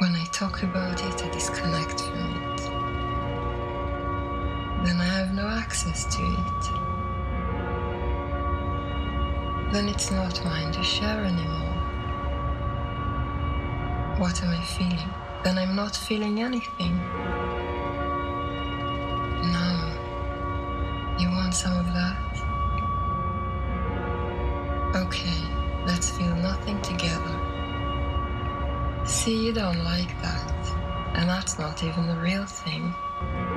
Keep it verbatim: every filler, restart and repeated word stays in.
When I talk about it, I disconnect from it. Then I have no access to it. Then it's not mine to share anymore. What am I feeling? Then I'm not feeling anything. No. You want some of that? Okay, let's feel nothing together. See, you don't like that. And that's not even the real thing.